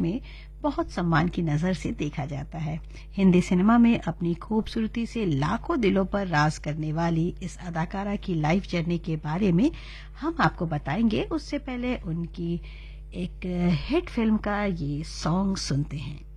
में बहुत सम्मान की नजर से देखा जाता है। हिंदी सिनेमा में अपनी खूबसूरती से लाखों दिलों पर राज करने वाली इस अदाकारा की लाइफ जर्नी के बारे में हम आपको बताएंगे। उससे पहले उनकी एक हिट फिल्म का ये सॉन्ग सुनते हैं।